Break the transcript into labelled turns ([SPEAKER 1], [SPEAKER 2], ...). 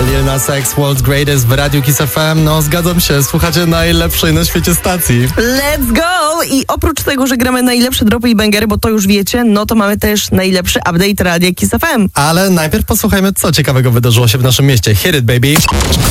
[SPEAKER 1] Lil Nas X, World's Greatest w Radiu Kiss FM. No zgadzam się, słuchacie najlepszej na świecie stacji.
[SPEAKER 2] Let's go! I oprócz tego, że gramy najlepsze dropy i bangery, bo to już wiecie, no to mamy też najlepszy update Radia Kiss FM.
[SPEAKER 1] Ale najpierw posłuchajmy, co ciekawego wydarzyło się w naszym mieście. Hit it, baby!